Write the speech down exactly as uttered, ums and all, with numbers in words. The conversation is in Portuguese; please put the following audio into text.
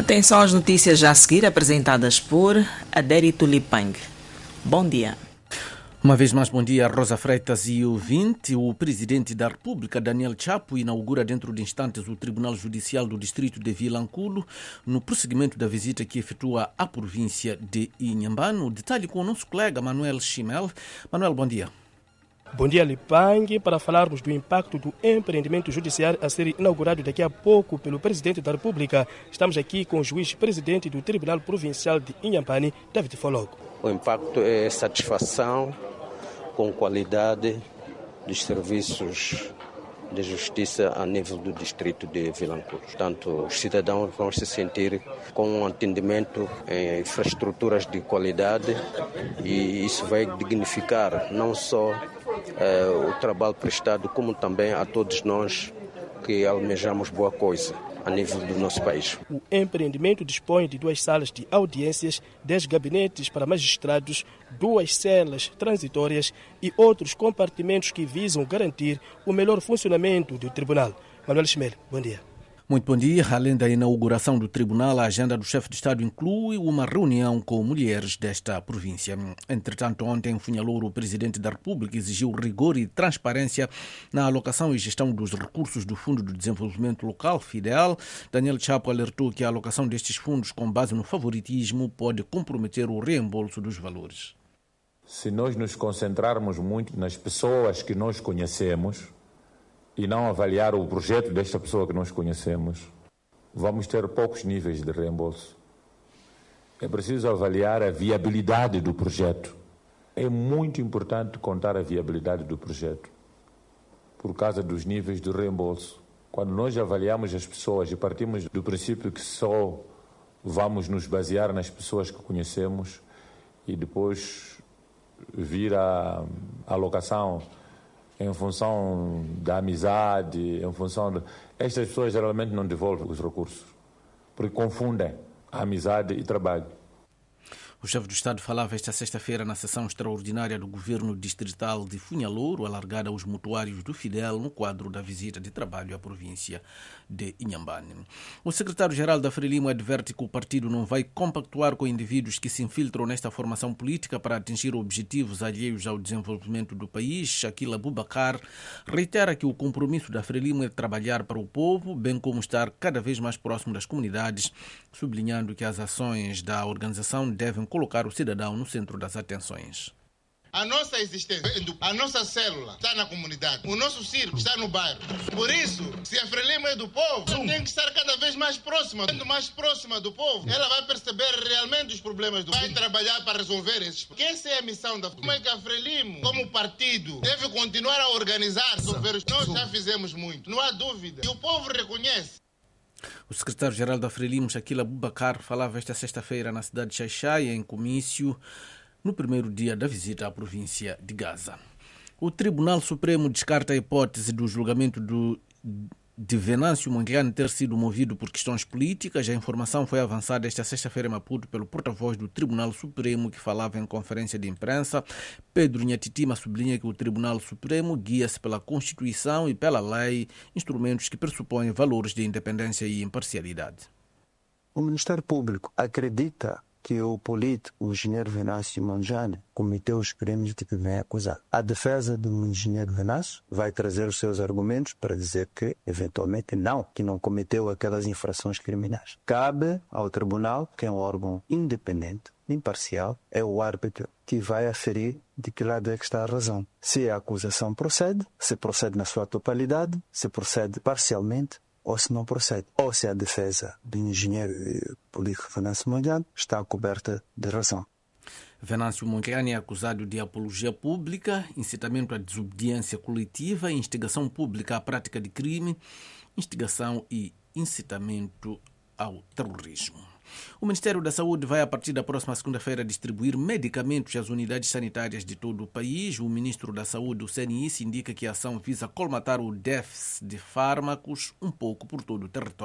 Atenção às notícias já a seguir, apresentadas por Aderi Tulipang. Bom dia. Uma vez mais, bom dia, Rosa Freitas e ouvinte. O presidente da República, Daniel Chapo, inaugura dentro de instantes o Tribunal Judicial do Distrito de Vilanculo, no prosseguimento da visita que efetua à província de Inhambane. O detalhe com o nosso colega Manuel Chimel. Manuel, bom dia. Bom dia, Lipang, para falarmos do impacto do empreendimento judiciário a ser inaugurado daqui a pouco pelo Presidente da República. Estamos aqui com o juiz-presidente do Tribunal Provincial de Inhambane, David Fologo. O impacto é satisfação com qualidade dos serviços de justiça a nível do distrito de Vilanculo. Portanto, os cidadãos vão se sentir com um atendimento em infraestruturas de qualidade e isso vai dignificar não só eh, o trabalho prestado, como também a todos nós que almejamos boa coisa a nível do nosso país. O empreendimento dispõe de duas salas de audiências, dez gabinetes para magistrados, duas celas transitórias e outros compartimentos que visam garantir o melhor funcionamento do tribunal. Manuel Chimel, bom dia. Muito bom dia. Além da inauguração do tribunal, a agenda do chefe de Estado inclui uma reunião com mulheres desta província. Entretanto, ontem em Funhalouro, o presidente da República exigiu rigor e transparência na alocação e gestão dos recursos do Fundo de Desenvolvimento Local, FIDEL. Daniel Chapo alertou que a alocação destes fundos com base no favoritismo pode comprometer o reembolso dos valores. Se nós nos concentrarmos muito nas pessoas que nós conhecemos e não avaliar o projeto desta pessoa que nós conhecemos, vamos ter poucos níveis de reembolso. É preciso avaliar a viabilidade do projeto. É muito importante contar a viabilidade do projeto, por causa dos níveis de reembolso. Quando nós avaliamos as pessoas e partimos do princípio que só vamos nos basear nas pessoas que conhecemos e depois vir a alocação em função da amizade, em função de... Estas pessoas geralmente não devolvem os recursos, porque confundem a amizade e trabalho. O chefe do Estado falava esta sexta-feira na sessão extraordinária do Governo Distrital de Funhalouro, alargada aos mutuários do FIDEL no quadro da visita de trabalho à província de Inhambane. O secretário-geral da Frelimo adverte que o partido não vai compactuar com indivíduos que se infiltram nesta formação política para atingir objetivos alheios ao desenvolvimento do país. Shaquille Abubakar reitera que o compromisso da Frelimo é trabalhar para o povo, bem como estar cada vez mais próximo das comunidades, sublinhando que as ações da organização devem colocar o cidadão no centro das atenções. A nossa existência, a nossa célula está na comunidade, o nosso circo está no bairro. Por isso, se a Frelimo é do povo, tem que estar cada vez mais próxima. Sendo mais próxima do povo, ela vai perceber realmente os problemas do povo. Vai trabalhar para resolver esses problemas. Essa é a missão da Frelimo. Como é que a Frelimo, como partido, deve continuar a organizar, resolver os... Nós já fizemos muito, não há dúvida. E o povo reconhece. O secretário-geral da Frelimo, Shaquille Abubakar, falava esta sexta-feira na cidade de Xai-Xai, em comício, no primeiro dia da visita à província de Gaza. O Tribunal Supremo descarta a hipótese do julgamento do, de Venâncio Mondlane ter sido movido por questões políticas. A informação foi avançada esta sexta-feira em Maputo pelo porta-voz do Tribunal Supremo, que falava em conferência de imprensa. Pedro Nhatitima sublinha que o Tribunal Supremo guia-se pela Constituição e pela lei, instrumentos que pressupõem valores de independência e imparcialidade. O Ministério Público acredita que o político, o engenheiro Venâncio Mondlane, cometeu os crimes de que vem acusado. A defesa do engenheiro Venâncio vai trazer os seus argumentos para dizer que, eventualmente, não, que não cometeu aquelas infrações criminais. Cabe ao tribunal, que é um órgão independente, imparcial, é o árbitro que vai aferir de que lado é que está a razão. Se a acusação procede, se procede na sua totalidade, se procede parcialmente, ou se não procede, ou se a defesa do engenheiro político Venâncio Mondlane está coberta de razão. Venâncio Mondlane é acusado de apologia pública, incitamento à desobediência coletiva, instigação pública à prática de crime, instigação e incitamento ao terrorismo. O Ministério da Saúde vai, a partir da próxima segunda-feira, distribuir medicamentos às unidades sanitárias de todo o país. O ministro da Saúde, o C N I S, indica que a ação visa colmatar o déficit de fármacos um pouco por todo o território.